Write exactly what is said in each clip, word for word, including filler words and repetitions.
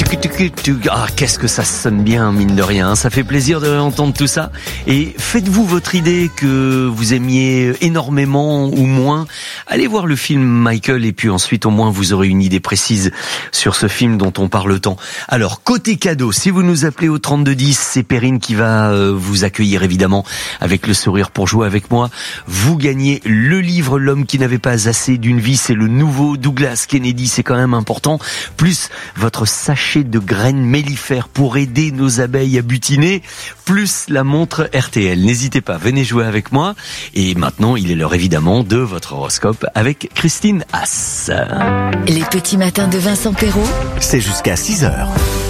Ah, qu'est-ce que ça sonne bien, mine de rien. Ça fait plaisir de entendre tout ça. Et faites-vous votre idée que vous aimiez énormément ou moins. Allez voir le film Michael et puis ensuite au moins vous aurez une idée précise sur ce film dont on parle tant. Alors, côté cadeau, si vous nous appelez au trente-deux dix, c'est Perrine qui va euh, vous accueillir évidemment avec le sourire pour jouer avec moi. Vous gagnez le livre L'homme qui n'avait pas assez d'une vie, c'est le nouveau Douglas Kennedy, c'est quand même important. Plus votre sachet de graines mellifères pour aider nos abeilles à butiner, plus la montre R T L. N'hésitez pas, venez jouer avec moi. Et maintenant, il est l'heure évidemment de votre horoscope avec Christine Haas. Les petits matins de Vincent Perrault, c'est jusqu'à six heures.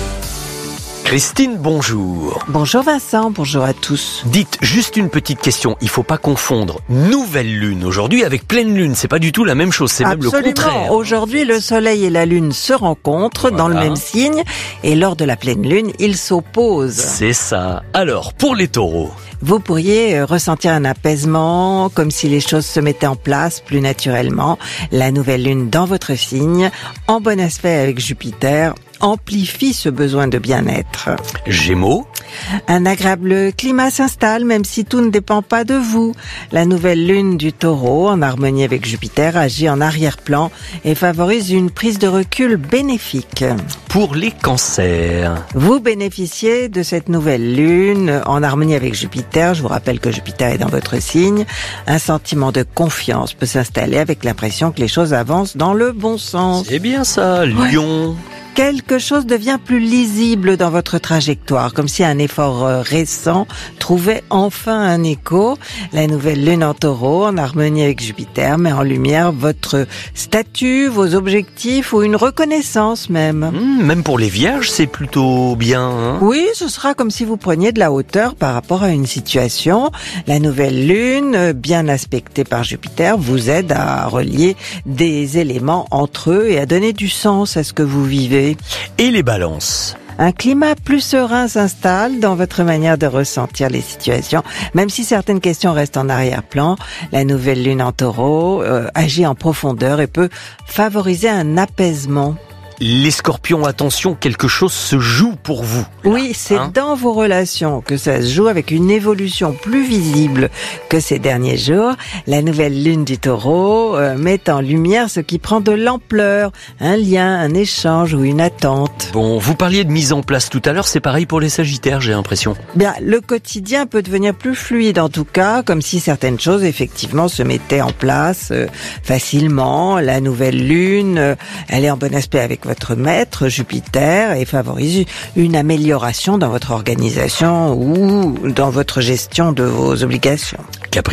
Christine, bonjour. Bonjour Vincent, bonjour à tous. Dites juste une petite question, il faut pas confondre nouvelle lune aujourd'hui avec pleine lune, c'est pas du tout la même chose, c'est Absolument. Même le contraire. Aujourd'hui, le soleil et la lune se rencontrent voilà. dans le même signe et lors de la pleine lune, ils s'opposent. C'est ça. Alors, pour les taureaux, vous pourriez ressentir un apaisement, comme si les choses se mettaient en place plus naturellement. La nouvelle lune dans votre signe, en bon aspect avec Jupiter, amplifie ce besoin de bien-être. Gémeaux, un agréable climat s'installe, même si tout ne dépend pas de vous. La nouvelle lune du Taureau, en harmonie avec Jupiter, agit en arrière-plan et favorise une prise de recul bénéfique. Pour les cancers, vous bénéficiez de cette nouvelle lune en harmonie avec Jupiter. Je vous rappelle que Jupiter est dans votre signe. Un sentiment de confiance peut s'installer avec l'impression que les choses avancent dans le bon sens. C'est bien ça, Lion. Ouais. Quelque chose devient plus lisible dans votre trajectoire, comme si un effort récent trouvait enfin un écho. La nouvelle lune en Taureau, en harmonie avec Jupiter, met en lumière votre statut, vos objectifs ou une reconnaissance même. Mmh, même pour les vierges, c'est plutôt bien. Hein oui, ce sera comme si vous preniez de la hauteur par rapport à une situation. La nouvelle lune, bien aspectée par Jupiter, vous aide à relier des éléments entre eux et à donner du sens à ce que vous vivez. Et les balances ? Un climat plus serein s'installe dans votre manière de ressentir les situations. Même si certaines questions restent en arrière-plan, la nouvelle lune en Taureau euh, agit en profondeur et peut favoriser un apaisement. Les scorpions, attention, quelque chose se joue pour vous. Là, oui, c'est hein dans vos relations que ça se joue avec une évolution plus visible que ces derniers jours. La nouvelle lune du Taureau euh, met en lumière ce qui prend de l'ampleur, un lien, un échange ou une attente. Bon, vous parliez de mise en place tout à l'heure, c'est pareil pour les Sagittaires, j'ai l'impression. Bien, le quotidien peut devenir plus fluide en tout cas, comme si certaines choses effectivement se mettaient en place euh, facilement. La nouvelle lune, euh, elle est en bon aspect avec votre maître, Jupiter, et favorise une amélioration dans votre organisation ou dans votre gestion de vos obligations. Capricorne ?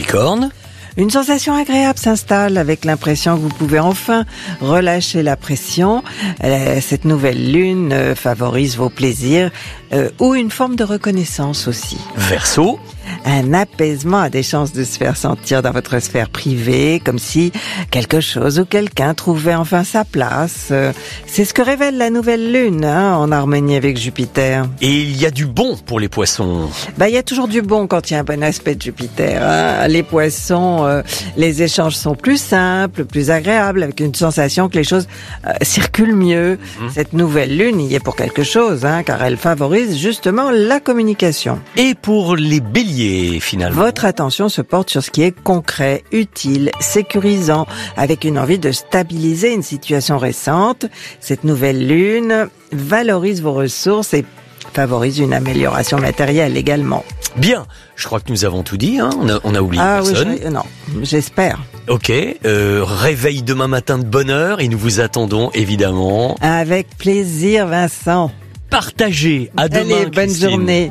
Une sensation agréable s'installe avec l'impression que vous pouvez enfin relâcher la pression. Euh, cette nouvelle lune euh, favorise vos plaisirs euh, ou une forme de reconnaissance aussi. Verseau ? Un apaisement a des chances de se faire sentir dans votre sphère privée, comme si quelque chose ou quelqu'un trouvait enfin sa place. C'est ce que révèle la nouvelle lune, hein, en harmonie avec Jupiter. Et il y a du bon pour les poissons. Bah, il y a toujours du bon quand il y a un bon aspect de Jupiter. Hein. Les poissons, euh, les échanges sont plus simples, plus agréables, avec une sensation que les choses euh, circulent mieux. Mmh. Cette nouvelle lune y est pour quelque chose, hein, car elle favorise justement la communication. Et pour les béliers, finalement. Votre attention se porte sur ce qui est concret, utile, sécurisant, avec une envie de stabiliser une situation récente. Cette nouvelle lune valorise vos ressources et favorise une amélioration matérielle également. Bien, je crois que nous avons tout dit, hein. on, a, on a oublié ah, personne. Oui, je, non, j'espère. Ok, euh, réveil demain matin de bonne heure et nous vous attendons évidemment. Avec plaisir, Vincent. Partagez, à demain. Allez, bonne Christine. journée.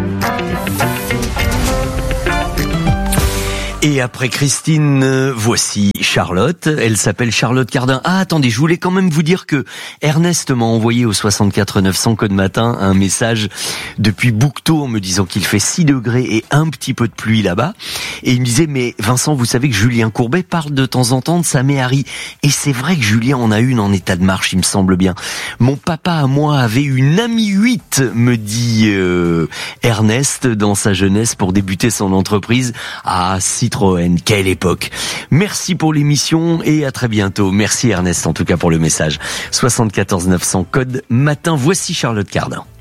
Et après Christine, euh, voici Charlotte. Elle s'appelle Charlotte Cardin. Ah, attendez, je voulais quand même vous dire que Ernest m'a envoyé au soixante-quatre neuf cents code matin un message depuis Bouquetot en me disant qu'il fait six degrés et un petit peu de pluie là-bas. Et il me disait, mais Vincent, vous savez que Julien Courbet parle de temps en temps de sa méhari. Et c'est vrai que Julien en a une en état de marche, il me semble bien. Mon papa à moi avait une Ami huit, me dit euh, Ernest, dans sa jeunesse pour débuter son entreprise. Ah, Citroën, quelle époque. Merci pour les l'émission et à très bientôt. Merci Ernest en tout cas pour le message. soixante-quatorze neuf cents code matin. Voici Charlotte Cardin.